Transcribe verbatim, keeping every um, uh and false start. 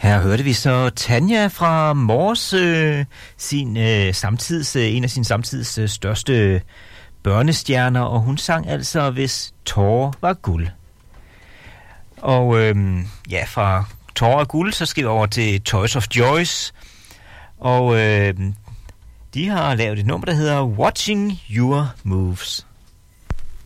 Her hørte vi så Tanja fra Mors, øh, sin, øh, samtids, øh, en af sine samtids øh, største børnestjerner, og hun sang altså Hvis tårer var guld. Og øh, ja, fra Tårer og guld, så skal vi over til Toys of Joyce, og øh, de har lavet et nummer, der hedder Watching Your Moves.